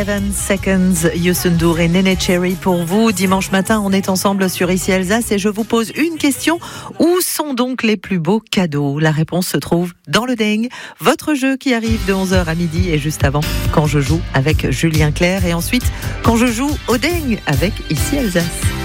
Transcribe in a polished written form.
7 Seconds, Youssou N'Dour et Néné Cherry pour vous. Dimanche matin, on est ensemble sur Ici Alsace et je vous pose une question. Où sont donc les plus beaux cadeaux? La réponse se trouve dans le Ding, votre jeu qui arrive de 11h à midi et juste avant, quand je joue avec Julien Clerc et ensuite, quand je joue au Ding avec Ici Alsace.